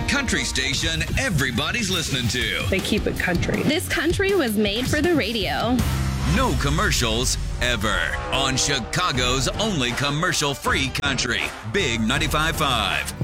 country station everybody's listening to. They keep it country. This country was made for the radio. No commercials ever on Chicago's only commercial-free country, Big 95.5.